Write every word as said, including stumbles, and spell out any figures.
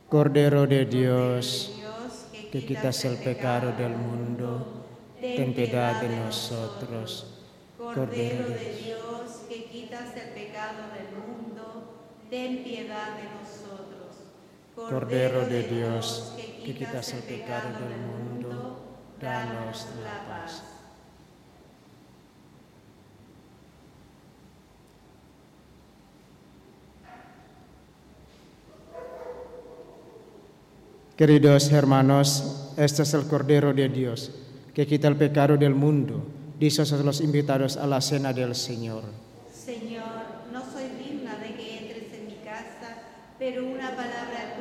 Cordero de Dios, que quitas el pecado del mundo, ten piedad de nosotros. Cordero de Dios, que quitas el pecado del mundo, ten piedad de nosotros. Cordero de Dios, que quitas el pecado del mundo, danos la paz. Queridos hermanos, este es el Cordero de Dios, que quita el pecado del mundo. Dichosos los invitados a la cena del Señor. Señor, no soy digna de que entres en mi casa, pero una palabra